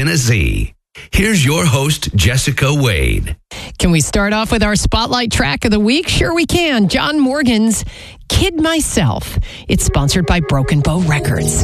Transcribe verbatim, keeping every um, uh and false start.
Tennessee. Here's your host, Jessica Wade. Can we start off with our spotlight track of the week? Sure we can. John Morgan's Kid Myself. It's sponsored by Broken Bow Records.